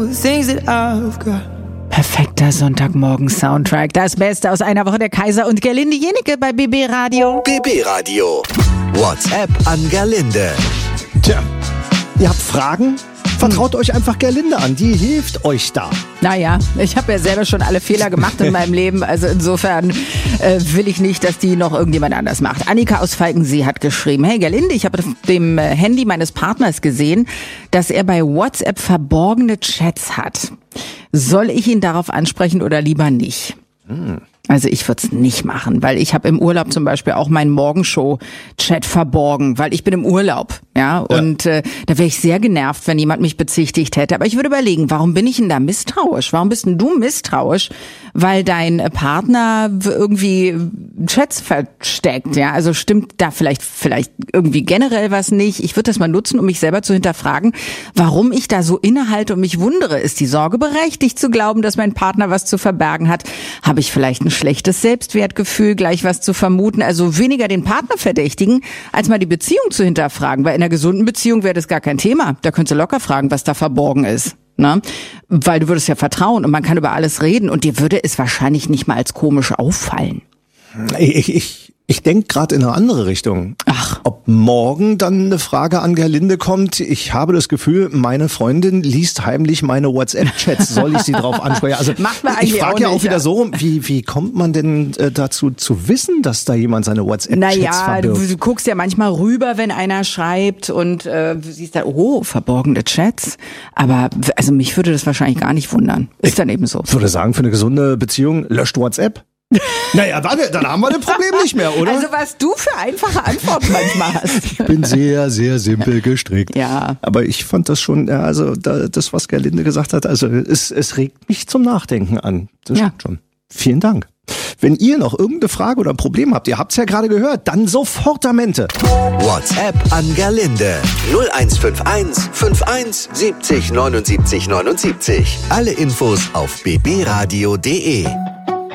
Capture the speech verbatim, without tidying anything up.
Perfekter Sonntagmorgen-Soundtrack. Das Beste aus einer Woche der Kaiser und Gerlinde Jennecke bei B B Radio. B B Radio. WhatsApp an Gerlinde. Tja, ihr habt Fragen? Vertraut euch einfach Gerlinde an, die hilft euch da. Naja, ich habe ja selber schon alle Fehler gemacht in meinem Leben, also insofern äh, will ich nicht, dass die noch irgendjemand anders macht. Annika aus Falkensee hat geschrieben, hey Gerlinde, ich habe auf dem Handy meines Partners gesehen, dass er bei WhatsApp verborgene Chats hat. Soll ich ihn darauf ansprechen oder lieber nicht? Hm. Also ich würde es nicht machen, weil ich habe im Urlaub zum Beispiel auch meinen Morgenshow-Chat verborgen, weil ich bin im Urlaub, ja, und ja. Äh, da wäre ich sehr genervt, wenn jemand mich bezichtigt hätte. Aber ich würde überlegen, warum bin ich denn da misstrauisch? Warum bist denn du misstrauisch? Weil dein Partner irgendwie Chats versteckt, ja, also stimmt da vielleicht vielleicht irgendwie generell was nicht. Ich würde das mal nutzen, um mich selber zu hinterfragen, warum ich da so innehalte und mich wundere. Ist die Sorge berechtigt zu glauben, dass mein Partner was zu verbergen hat? Habe ich vielleicht ein schlechtes Selbstwertgefühl, gleich was zu vermuten? Also weniger den Partner verdächtigen, als mal die Beziehung zu hinterfragen. Weil in einer gesunden Beziehung wäre das gar kein Thema. Da könntest du locker fragen, was da verborgen ist. Ne? Weil du würdest ja vertrauen und man kann über alles reden und dir würde es wahrscheinlich nicht mal als komisch auffallen. Ich, ich, ich denke gerade in eine andere Richtung. Ach. Ob morgen dann eine Frage an Gerlinde kommt, ich habe das Gefühl, meine Freundin liest heimlich meine WhatsApp-Chats. Soll ich sie drauf ansprechen? Also Macht man eigentlich ich frage ja auch nicht, wieder ja. so, wie, wie kommt man denn äh, dazu zu wissen, dass da jemand seine WhatsApp-Chats naja, verbirgt? du, du guckst ja manchmal rüber, wenn einer schreibt und äh, du siehst da, oh, verborgene Chats. Aber also mich würde das wahrscheinlich gar nicht wundern. Ist ich dann eben so. Ich würde sagen, für eine gesunde Beziehung löscht WhatsApp. Naja, dann, dann haben wir das Problem nicht mehr, oder? Also was du für einfache Antworten manchmal hast. Ich bin sehr, sehr simpel gestrickt. Ja. Aber ich fand das schon, ja, also da, das, was Gerlinde gesagt hat, also es, es regt mich zum Nachdenken an. Das ja. stimmt schon. Vielen Dank. Wenn ihr noch irgendeine Frage oder ein Problem habt, ihr habt's ja gerade gehört, dann sofort der Mente. WhatsApp an Gerlinde. null eins fünf eins fünf eins siebzig neunundsiebzig neunundsiebzig. Alle Infos auf b b radio punkt d e.